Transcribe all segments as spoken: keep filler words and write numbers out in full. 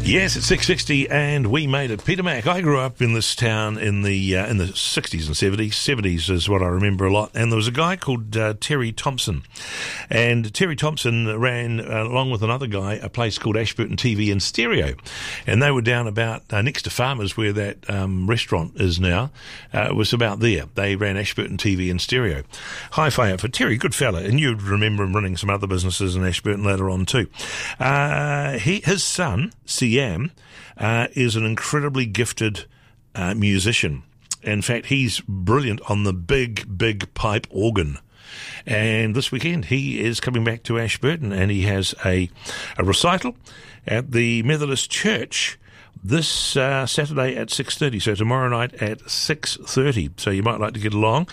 Yes, it's six sixty and we made it. Peter Mac, I grew up in this town in the uh, in the sixties and seventies. seventies is what I remember a lot. And there was a guy called uh, Terry Thompson. And Terry Thompson ran, uh, along with another guy, a place called Ashburton T V and Stereo. And they were down about uh, next to Farmers, where that um, restaurant is now. Uh, it was about there. They ran Ashburton T V and Stereo. Hi-fi for Terry, good fella. And you'd remember him running some other businesses in Ashburton later on too. Uh, he, his son, Siam, uh, is an incredibly gifted uh, musician. In fact, he's brilliant on the big, big pipe organ. And this weekend he is coming back to Ashburton, and he has a, a recital at the Methodist Church this uh, Saturday at six thirty. So tomorrow night at six thirty. So you might like to get along.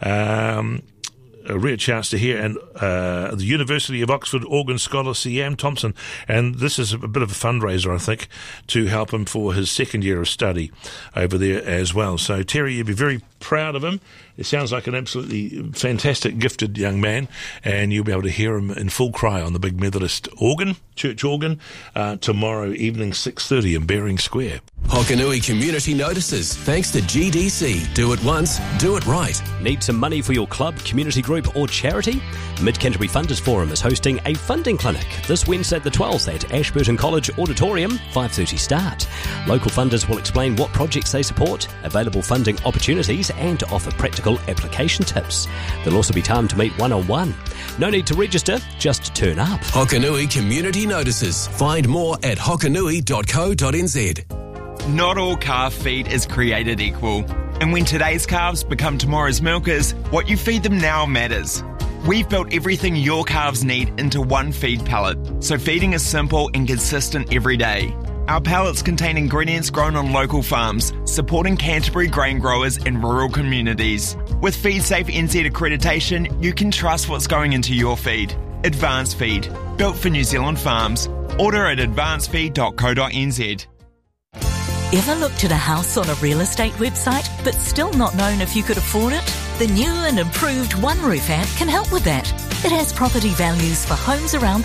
Um, a rare chance to hear and uh, the University of Oxford organ scholar Siam Thompson, and this is a bit of a fundraiser, I think, to help him for his second year of study over there as well. So Terry, you'd be very proud of him. It sounds like an absolutely fantastic, gifted young man, and you'll be able to hear him in full cry on the big Methodist organ, church organ, uh, tomorrow evening, six thirty in Bering Square. Hokanui Community Notices, thanks to G D C. Do it once, do it right. Need some money for your club, community group or charity? Mid-Canterbury Funders Forum is hosting a funding clinic this Wednesday the twelfth at Ashburton College Auditorium, five thirty start. Local funders will explain what projects they support, available funding opportunities and offer practical application tips. There'll also be time to meet one-on-one. No need to register, just turn up. Hokanui Community Notices. Find more at hokanui dot co dot n z. Not all calf feed is created equal. And when today's calves become tomorrow's milkers, what you feed them now matters. We've built everything your calves need into one feed pallet, so feeding is simple and consistent every day. Our pallets contain ingredients grown on local farms, supporting Canterbury grain growers in rural communities. With FeedSafe N Z accreditation, you can trust what's going into your feed. Advanced Feed, built for New Zealand farms. Order at advanced feed dot co dot n z. Ever looked at a house on a real estate website but still not known if you could afford it? The new and improved One Roof app can help with that. It has property values for homes around the